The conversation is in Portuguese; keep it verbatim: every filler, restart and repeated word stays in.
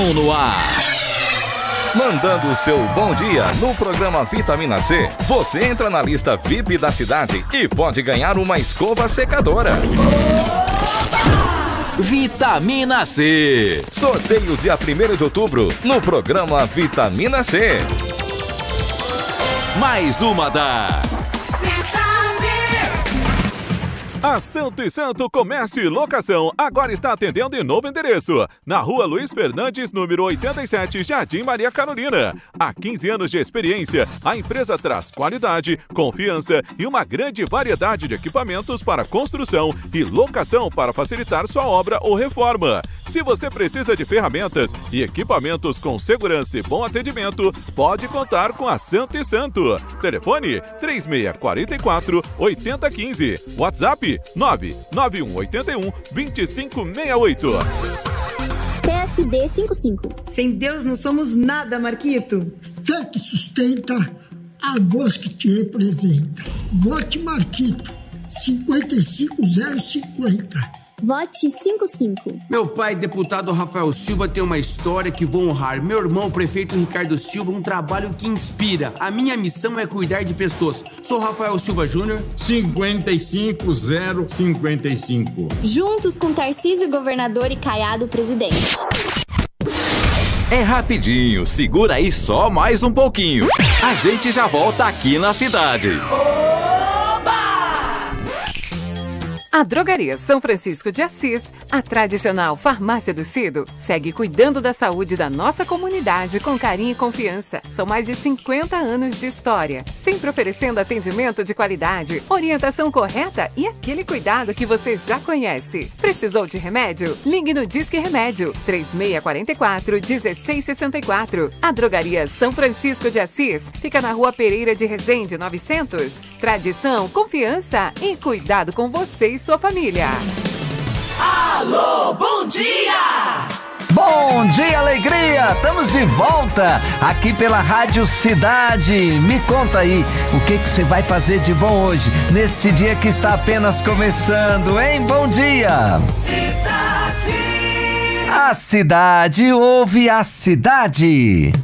No ar. Mandando o seu bom dia no programa Vitamina C, você entra na lista V I P da cidade e pode ganhar uma escova secadora. Vitamina C. Sorteio dia primeiro de outubro no programa Vitamina C. Mais uma da... A Santo e Santo Comércio e Locação agora está atendendo em novo endereço, na Rua Luiz Fernandes, número oitenta e sete, Jardim Maria Carolina. Há quinze anos de experiência, a empresa traz qualidade, confiança e uma grande variedade de equipamentos para construção e locação para facilitar sua obra ou reforma. Se você precisa de ferramentas e equipamentos com segurança e bom atendimento, pode contar com a Santo e Santo. Telefone três seis quatro quatro, oito zero um cinco. WhatsApp nove nove um oito um, dois cinco seis oito. P S D cinquenta e cinco. Sem Deus não somos nada, Marquito. Fé que sustenta, a voz que te representa. Vote Marquito, cinquenta e cinco zero cinquenta. Vote cinquenta e cinco. Meu pai, deputado Rafael Silva, tem uma história que vou honrar. Meu irmão, prefeito Ricardo Silva, um trabalho que inspira. A minha missão é cuidar de pessoas. Sou Rafael Silva Júnior. cinquenta e cinco zero cinquenta e cinco. Juntos com Tarcísio Governador e Caiado Presidente. É rapidinho, segura aí só mais um pouquinho. A gente já volta aqui na cidade. A Drogaria São Francisco de Assis, a tradicional farmácia do Cido, segue cuidando da saúde da nossa comunidade com carinho e confiança. São mais de cinquenta anos de história, sempre oferecendo atendimento de qualidade, orientação correta e aquele cuidado que você já conhece. Precisou de remédio? Ligue no Disque Remédio, três seis quatro quatro, um seis seis quatro. A Drogaria São Francisco de Assis fica na Rua Pereira de Resende, novecentos. Tradição, confiança e cuidado com você e sua família. Alô, bom dia! Bom dia, alegria! Estamos de volta aqui pela Rádio Cidade. Me conta aí, o que que você vai fazer de bom hoje, neste dia que está apenas começando, hein? Bom dia! Cidade! A cidade ouve a cidade.